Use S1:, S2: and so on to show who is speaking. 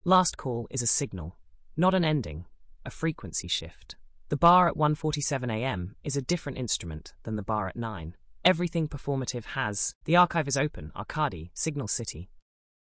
S1: Last call is a signal, not an ending, a frequency shift. The bar at 1:47 a.m. is a different instrument than the bar at 9. Everything performative has. The archive is open, Arcadi, Signal City.